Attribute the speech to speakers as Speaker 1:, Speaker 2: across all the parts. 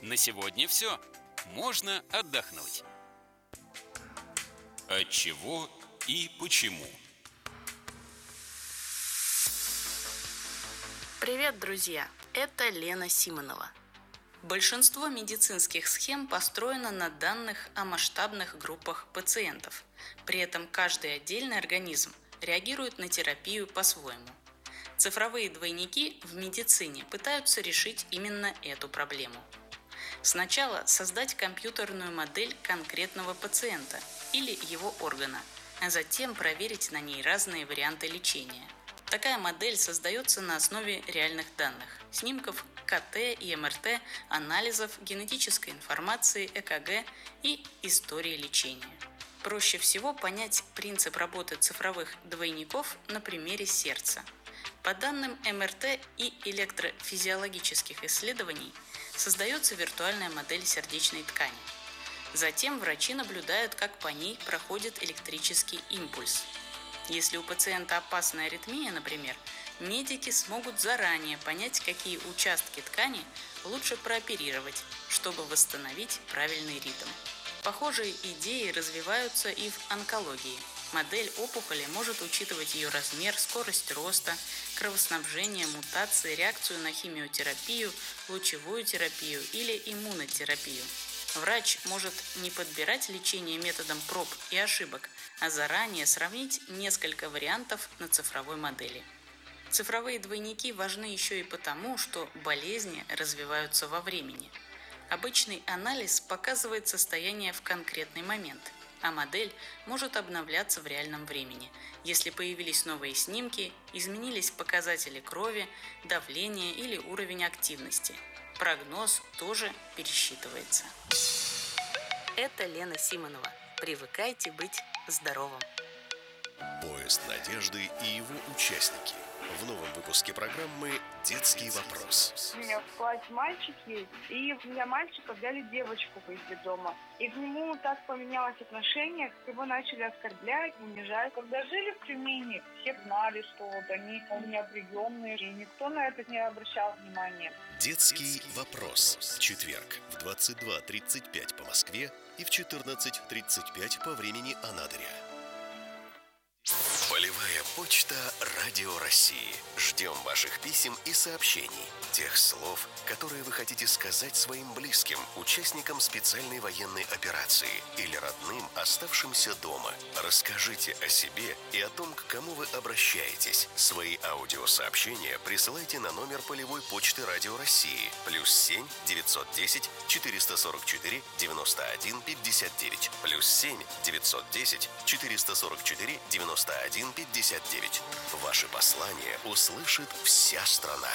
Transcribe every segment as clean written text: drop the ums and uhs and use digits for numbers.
Speaker 1: На сегодня все. Можно отдохнуть. От чего и почему?
Speaker 2: Привет, друзья! Это Лена Симонова. Большинство медицинских схем построено на данных о масштабных группах пациентов. При этом каждый отдельный организм реагирует на терапию по-своему. Цифровые двойники в медицине пытаются решить именно эту проблему. Сначала создать компьютерную модель конкретного пациента или его органа, а затем проверить на ней разные варианты лечения. Такая модель создается на основе реальных данных – снимков КТ и МРТ, анализов, генетической информации, ЭКГ и истории лечения. Проще всего понять принцип работы цифровых двойников на примере сердца. По данным МРТ и электрофизиологических исследований создается виртуальная модель сердечной ткани. Затем врачи наблюдают, как по ней проходит электрический импульс. Если у пациента опасная аритмия, например, медики смогут заранее понять, какие участки ткани лучше прооперировать, чтобы восстановить правильный ритм. Похожие идеи развиваются и в онкологии. Модель опухоли может учитывать ее размер, скорость роста, кровоснабжение, мутации, реакцию на химиотерапию, лучевую терапию или иммунотерапию. Врач может не подбирать лечение методом проб и ошибок, а заранее сравнить несколько вариантов на цифровой модели. Цифровые двойники важны еще и потому, что болезни развиваются во времени. Обычный анализ показывает состояние в конкретный момент, а модель может обновляться в реальном времени, если появились новые снимки, изменились показатели крови, давление или уровень активности. Прогноз тоже пересчитывается. Это Лена Симонова. Привыкайте быть здоровым.
Speaker 3: Поезд надежды и его участники. В новом выпуске программы «Детский вопрос».
Speaker 4: У меня в классе мальчик есть, и у меня мальчика взяли девочку из детдома. И к нему так поменялось отношение, его начали оскорблять, унижать. Когда жили в Тюмени, все знали, что вот они у меня приемные, и никто на это не обращал внимания.
Speaker 3: «Детский вопрос». В четверг в 22:35 по Москве и в 14:35 по времени Анадыря. Полевая почта Радио России. Ждем ваших писем и сообщений. Тех слов, которые вы хотите сказать своим близким, участникам специальной военной операции или родным, оставшимся дома. Расскажите о себе и о том, к кому вы обращаетесь. Свои аудиосообщения присылайте на номер полевой почты Радио России +7 910 444 91 59 +7 910 444 91 59. Ваши послания услышит вся страна.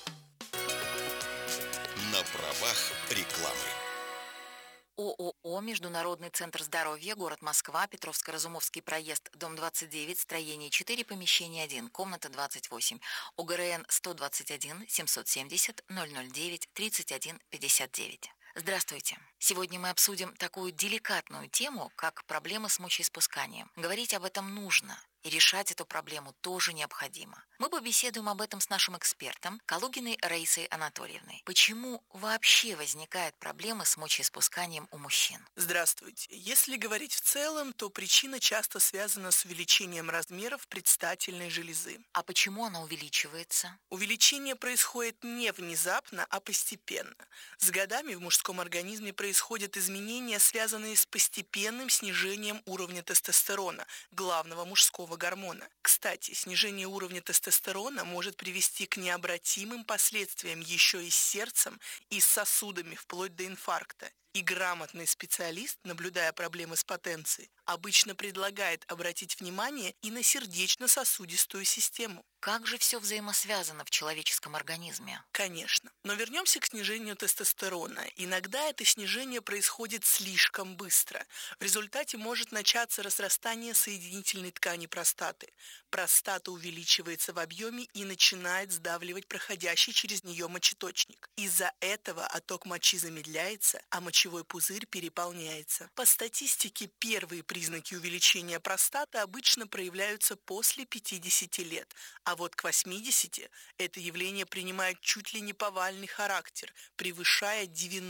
Speaker 3: На правах рекламы.
Speaker 5: ООО «Международный центр здоровья», город Москва, Петровско-Разумовский проезд, дом 29, строение 4, помещение 1, комната 28, ОГРН 121 770 009 31 59. Здравствуйте! Сегодня мы обсудим такую деликатную тему, как проблемы с мочеиспусканием. Говорить об этом нужно, и решать эту проблему тоже необходимо. Мы побеседуем об этом с нашим экспертом Калугиной Раисой Анатольевной. Почему вообще возникают проблемы с мочеиспусканием у мужчин?
Speaker 6: Здравствуйте. Если говорить в целом, то причина часто связана с увеличением размеров предстательной железы.
Speaker 5: А почему она увеличивается?
Speaker 6: Увеличение происходит не внезапно, а постепенно. С годами в мужском организме происходят изменения, связанные с постепенным снижением уровня тестостерона, главного мужского гормона. Кстати, снижение уровня тестостерона может привести к необратимым последствиям еще и с сердцем, и с сосудами, вплоть до инфаркта. И грамотный специалист, наблюдая проблемы с потенцией, обычно предлагает обратить внимание и на сердечно-сосудистую систему.
Speaker 5: Как же все взаимосвязано в человеческом организме?
Speaker 6: Конечно. Но вернемся к снижению тестостерона. Иногда это снижение происходит слишком быстро. В результате может начаться разрастание соединительной ткани простаты. Простата увеличивается в объеме и начинает сдавливать проходящий через нее мочеточник. Из-за этого отток мочи замедляется, а мочевой пузырь переполняется. По статистике, первые признаки увеличения простаты обычно проявляются после 50 лет, А вот к 80 это явление принимает чуть ли не повальный характер, превышая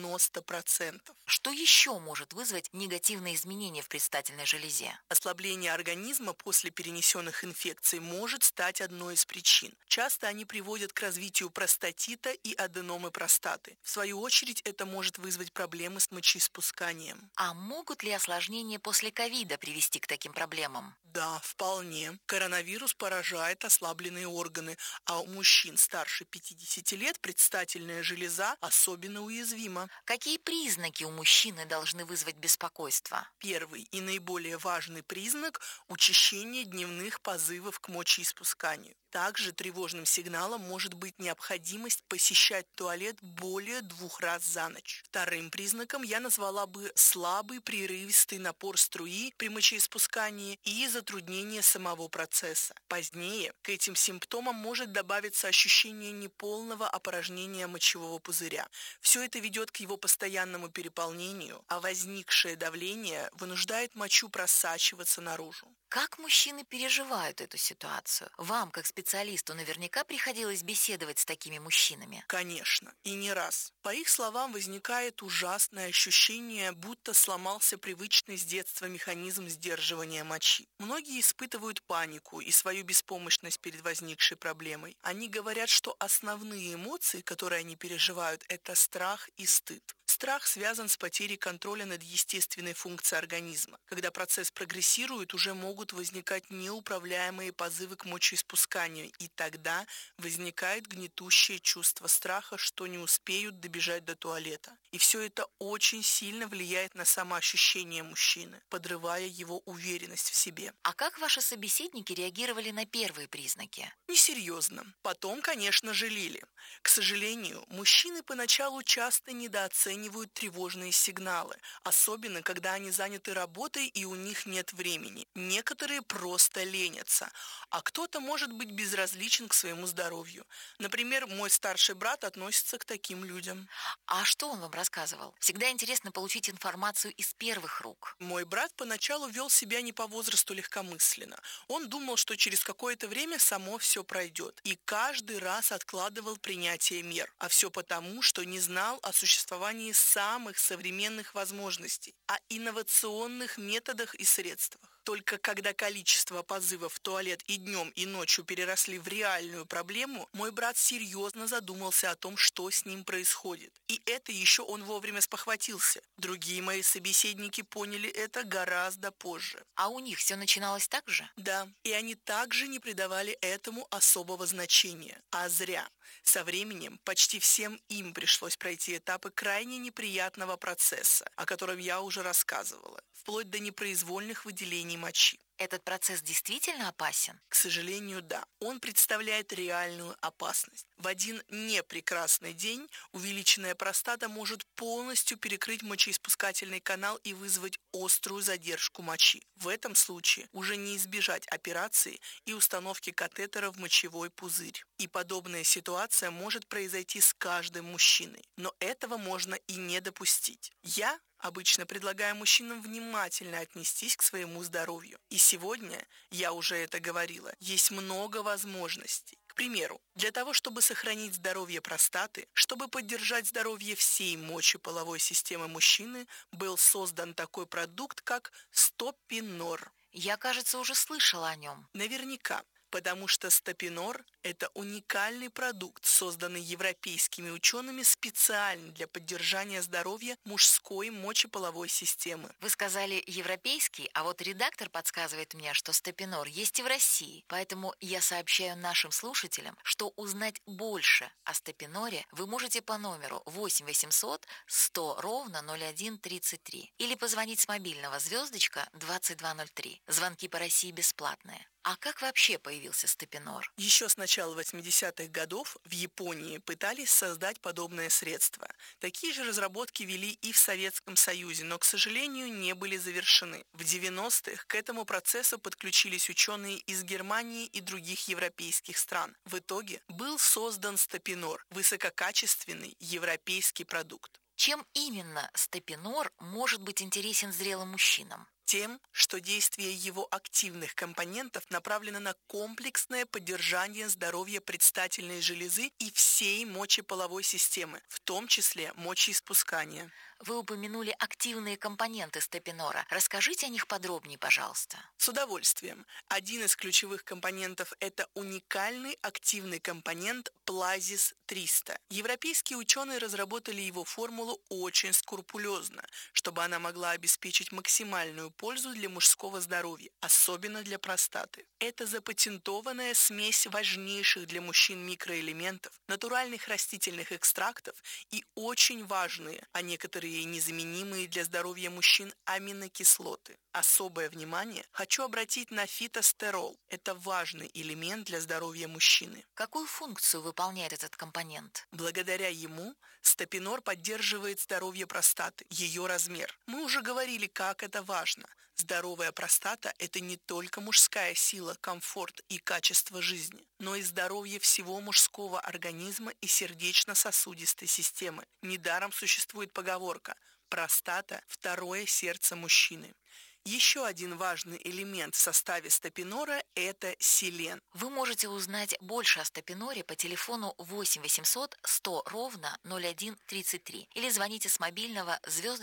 Speaker 6: 90%.
Speaker 5: Что еще может вызвать негативные изменения в предстательной железе?
Speaker 6: Ослабление организма после перенесенных инфекций может стать одной из причин. Часто они приводят к развитию простатита и аденомы простаты. В свою очередь, это может вызвать проблемы с мочеиспусканием.
Speaker 5: А могут ли осложнения после ковида привести к таким проблемам?
Speaker 6: Да, вполне. Коронавирус поражает ослабленные органы, а у мужчин старше 50 лет предстательная железа особенно уязвима.
Speaker 5: Какие признаки у мужчины должны вызвать беспокойство?
Speaker 6: Первый и наиболее важный признак – учащение дневных позывов к мочеиспусканию. Также тревожным сигналом может быть необходимость посещать туалет более 2 раз за ночь. Вторым признаком я назвала бы слабый прерывистый напор струи при мочеиспускании и затруднение самого процесса. Позднее к этим симптомам может добавиться ощущение неполного опорожнения мочевого пузыря. Все это ведет к его постоянному переполнению, а возникшее давление вынуждает мочу просачиваться наружу.
Speaker 5: Как мужчины переживают эту ситуацию? Вам, как специалисту, наверняка приходилось беседовать с такими мужчинами.
Speaker 6: Конечно, и не раз. По их словам, возникает ужасное ощущение, будто сломался привычный с детства механизм сдерживания мочи. Многие испытывают панику и свою беспомощность перед возникшей проблемой. Они говорят, что основные эмоции, которые они переживают, это страх и стыд. Страх связан с потерей контроля над естественной функцией организма. Когда процесс прогрессирует, уже могут возникать неуправляемые позывы к мочеиспусканию, и тогда возникает гнетущее чувство страха, что не успеют добежать до туалета. И все это очень сильно влияет на самоощущение мужчины, подрывая его уверенность в себе.
Speaker 5: А как ваши собеседники реагировали на первые признаки?
Speaker 6: Несерьезно. Потом, конечно, жалели. К сожалению, мужчины поначалу часто недооценивают тревожные сигналы, особенно когда они заняты работой и у них нет времени. Некоторые просто ленятся, а кто-то может быть безразличен к своему здоровью. Например, мой старший брат относится к таким людям.
Speaker 5: А что он вам рассказывал? Всегда интересно получить информацию из первых рук.
Speaker 6: Мой брат поначалу вел себя не по возрасту легкомысленно. Он думал, что через какое-то время само все пройдет, и каждый раз откладывал принятие мер. А все потому, что не знал о существовании самых современных возможностей, о инновационных методах и средствах. Только когда количество позывов в туалет и днем, и ночью переросли в реальную проблему, мой брат серьезно задумался о том, что с ним происходит. И это еще он вовремя спохватился. Другие мои собеседники поняли это гораздо позже.
Speaker 5: А у них все начиналось так же?
Speaker 6: Да, и они также не придавали этому особого значения. А зря. Со временем почти всем им пришлось пройти этапы крайне неприятного процесса, о котором я уже рассказывала, вплоть до непроизвольных выделений мочи.
Speaker 5: Этот процесс действительно опасен?
Speaker 6: К сожалению, да. Он представляет реальную опасность. В один непрекрасный день увеличенная простата может полностью перекрыть мочеиспускательный канал и вызвать острую задержку мочи. В этом случае уже не избежать операции и установки катетера в мочевой пузырь. И подобная ситуация может произойти с каждым мужчиной. Но этого можно и не допустить. Я обычно предлагаю мужчинам внимательно отнестись к своему здоровью. И сегодня, я уже это говорила, есть много возможностей. К примеру, для того, чтобы сохранить здоровье простаты, чтобы поддержать здоровье всей мочеполовой системы мужчины, был создан такой продукт, как Стопинор.
Speaker 5: Я, кажется, уже слышала о нем.
Speaker 6: Наверняка. Потому что Стопинор – это уникальный продукт, созданный европейскими учеными специально для поддержания здоровья мужской мочеполовой системы.
Speaker 5: Вы сказали европейский, а вот редактор подсказывает мне, что Стопинор есть и в России. Поэтому я сообщаю нашим слушателям, что узнать больше о Стопиноре вы можете по номеру 8 800 100 ровно 0133 или позвонить с мобильного звездочка 2203. Звонки по России бесплатные. А как вообще появился Стопинор?
Speaker 6: Еще с начала 80-х годов в Японии пытались создать подобное средство. Такие же разработки вели и в Советском Союзе, но, к сожалению, не были завершены. В 90-х к этому процессу подключились ученые из Германии и других европейских стран. В итоге был создан Стопинор – высококачественный европейский продукт.
Speaker 5: Чем именно Стопинор может быть интересен зрелым мужчинам?
Speaker 6: Тем, что действие его активных компонентов направлено на комплексное поддержание здоровья предстательной железы и всей мочеполовой системы, в том числе мочеиспускания.
Speaker 5: Вы упомянули активные компоненты степинора. Расскажите о них подробнее, пожалуйста.
Speaker 6: С удовольствием. Один из ключевых компонентов – это уникальный активный компонент Плазис 300. Европейские ученые разработали его формулу очень скрупулезно, чтобы она могла обеспечить максимальную пользу для мужского здоровья, особенно для простаты. Это запатентованная смесь важнейших для мужчин микроэлементов, натуральных растительных экстрактов и очень важные, а некоторые и незаменимые для здоровья мужчин аминокислоты. Особое внимание хочу обратить на фитостерол. Это важный элемент для здоровья мужчины.
Speaker 5: Какую функцию выполняет этот компонент?
Speaker 6: Благодаря ему степинор поддерживает здоровье простаты, ее размер. Мы уже говорили, как это важно. Здоровая простата – это не только мужская сила, комфорт и качество жизни, но и здоровье всего мужского организма и сердечно-сосудистой системы. Недаром существует поговорка «простата – второе сердце мужчины». Еще один важный элемент в составе степинора – это селен.
Speaker 5: Вы можете узнать больше о степиноре по телефону 8 800 100 ровно 0133 или звоните с мобильного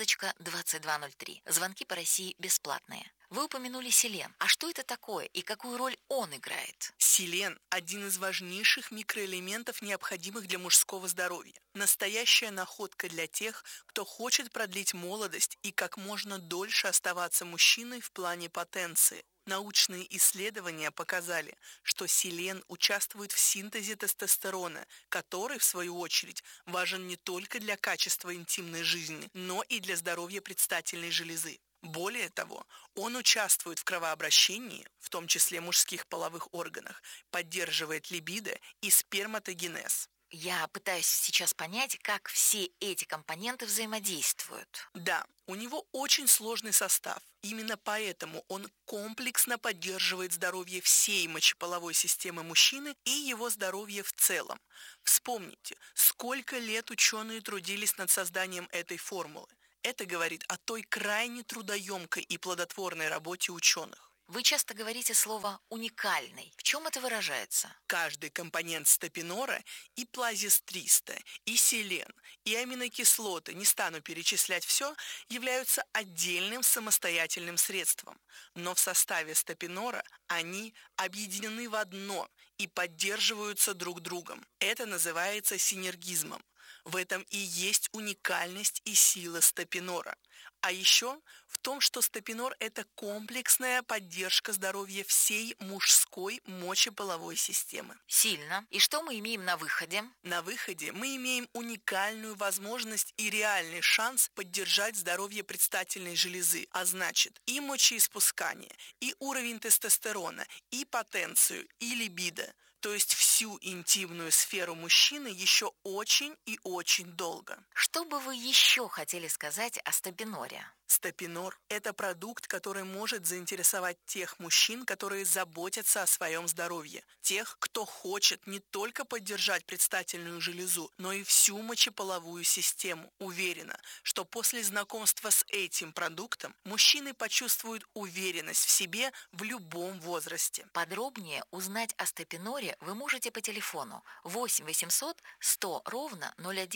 Speaker 5: *2203. Звонки по России бесплатные. Вы упомянули селен. А что это такое и какую роль он играет?
Speaker 6: Селен – один из важнейших микроэлементов, необходимых для мужского здоровья. Настоящая находка для тех, кто хочет продлить молодость и как можно дольше оставаться мужчиной в плане потенции. Научные исследования показали, что селен участвует в синтезе тестостерона, который, в свою очередь, важен не только для качества интимной жизни, но и для здоровья предстательной железы. Более того, он участвует в кровообращении, в том числе мужских половых органах, поддерживает либидо и сперматогенез.
Speaker 5: Я пытаюсь сейчас понять, как все эти компоненты взаимодействуют.
Speaker 6: Да, у него очень сложный состав. Именно поэтому он комплексно поддерживает здоровье всей мочеполовой системы мужчины и его здоровье в целом. Вспомните, сколько лет ученые трудились над созданием этой формулы. Это говорит о той крайне трудоемкой и плодотворной работе ученых.
Speaker 5: Вы часто говорите слово «уникальный». В чем это выражается?
Speaker 6: Каждый компонент степинора и плазис 300, и селен, и аминокислоты, не стану перечислять все, являются отдельным самостоятельным средством. Но в составе степинора они объединены в одно и поддерживаются друг другом. Это называется синергизмом. В этом и есть уникальность и сила степинора. А еще в том, что степинор – это комплексная поддержка здоровья всей мужской мочеполовой системы.
Speaker 5: Сильно. И что мы имеем на выходе?
Speaker 6: На выходе мы имеем уникальную возможность и реальный шанс поддержать здоровье предстательной железы, а значит и мочеиспускание, и уровень тестостерона, и потенцию, и либидо. То есть всю интимную сферу мужчины еще очень и очень долго.
Speaker 5: Что бы вы еще хотели сказать о степиноре?
Speaker 6: Степинор – это продукт, который может заинтересовать тех мужчин, которые заботятся о своем здоровье. Тех, кто хочет не только поддержать предстательную железу, но и всю мочеполовую систему. Уверена, что после знакомства с этим продуктом мужчины почувствуют уверенность в себе в любом возрасте.
Speaker 5: Подробнее узнать о степиноре вы можете по телефону 8 800 100 ровно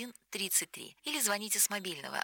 Speaker 5: 0133 или звоните с мобильного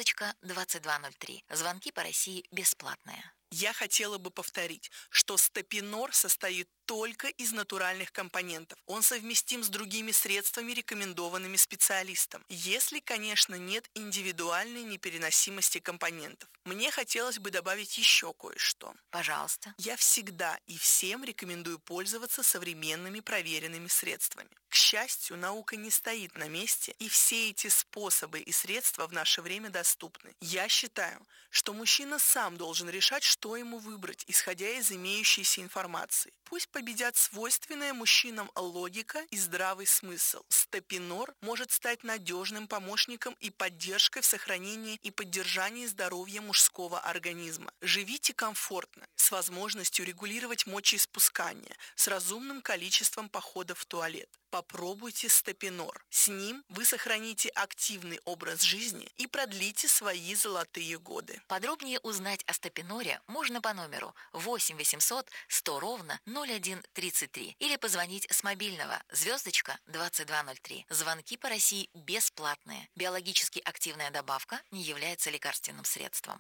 Speaker 5: *2203. Звонки по России бесплатные.
Speaker 6: Я хотела бы повторить, что степинор состоит только из натуральных компонентов. Он совместим с другими средствами, рекомендованными специалистом, если, конечно, нет индивидуальной непереносимости компонентов. Мне хотелось бы добавить еще кое-что.
Speaker 5: Пожалуйста.
Speaker 6: Я всегда и всем рекомендую пользоваться современными проверенными средствами. К счастью, наука не стоит на месте, и все эти способы и средства в наше время доступны. Я считаю, что мужчина сам должен решать, что ему выбрать, исходя из имеющейся информации. Пусть победят свойственная мужчинам логика и здравый смысл. Степинор может стать надежным помощником и поддержкой в сохранении и поддержании здоровья мужского организма. Живите комфортно, с возможностью регулировать мочеиспускание, с разумным количеством походов в туалет. Попробуйте стапинор. С ним вы сохраните активный образ жизни и продлите свои золотые годы.
Speaker 5: Подробнее узнать о стапиноре можно по номеру 8 800 100 ровно 0133 или позвонить с мобильного *2203. Звонки по России бесплатные. Биологически активная добавка не является лекарственным средством.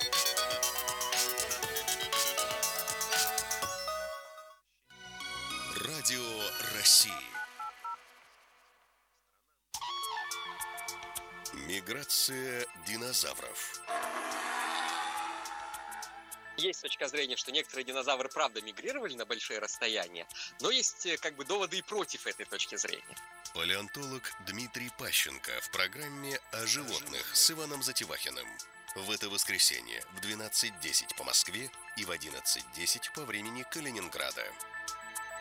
Speaker 3: Радио России. Миграция динозавров.
Speaker 7: Есть точка зрения, что некоторые динозавры правда мигрировали на большие расстояния, но есть доводы и против этой точки зрения.
Speaker 3: Палеонтолог Дмитрий Пащенко в программе «О животных» с Иваном Затевахиным. В это воскресенье в 12:10 по Москве и в 11:10 по времени Калининграда.